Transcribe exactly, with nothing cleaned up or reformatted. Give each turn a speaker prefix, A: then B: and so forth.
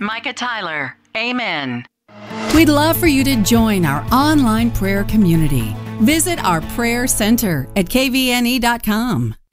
A: Micah Tyler. Amen.
B: We'd love for you to join our online prayer community. Visit our prayer center at k v n e dot com.